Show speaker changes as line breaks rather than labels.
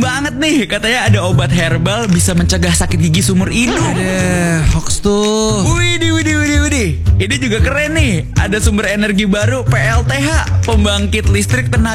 banget nih, katanya ada obat herbal bisa mencegah sakit gigi seumur hidup.
Ada hoax tuh.
Widih. Ini juga keren nih. Ada sumber energi baru PLTH, pembangkit listrik tenaga